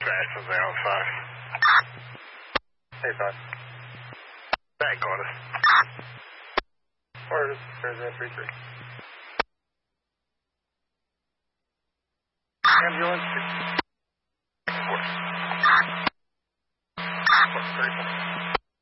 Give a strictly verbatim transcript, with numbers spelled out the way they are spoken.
fast as they are five. Hey, five. Back on us. Where is Arizona three three? Ambulance. Four. Four, thirty-four.